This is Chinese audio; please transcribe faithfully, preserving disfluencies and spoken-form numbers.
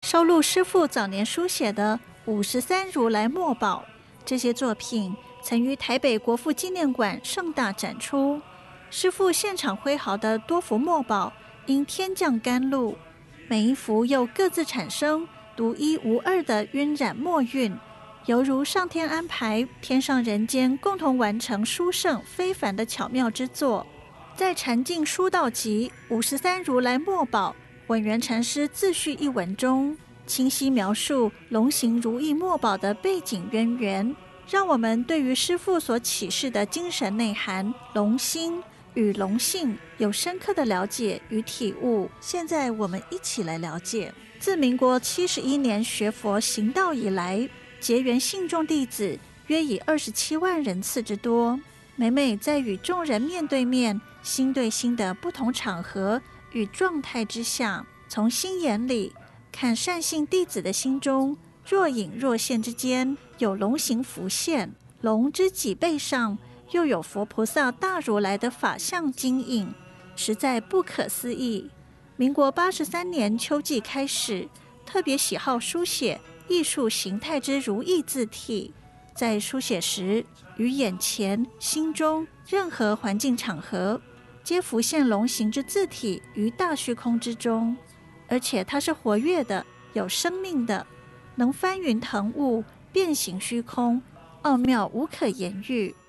收录师父早年书写的五十三如来墨宝。这些作品曾于台北国父纪念馆盛大展出。师父现场挥毫的多幅墨宝，因天降甘露，每一幅又各自产生独一无二的晕染墨韵，犹如上天安排天上人间共同完成殊胜非凡的巧妙之作。在《禅净书道集五十三如来墨宝稳元禅师自序一文中，清晰描述龙行如意墨宝的背景渊源，让我们对于师父所启示的精神内涵龙心与龙性有深刻的了解与体悟。现在我们一起来了解，自民国七十一年学佛行道以来，结缘信众弟子约以二十七万人次之多。每每在与众人面对面、心对心的不同场合与状态之下，从心眼里看善信弟子的心中，若隐若现之间有龙形浮现，龙之脊背上又有佛菩萨大如来的法相晶映，实在不可思议。民国八十三年秋季开始，特别喜好书写艺术形态之如意字体，在书写时，于眼前、心中任何环境场合，皆浮现龙形之字体于大虚空之中，而且它是活跃的、有生命的，能翻云腾雾、变形虚空，奥妙无可言喻。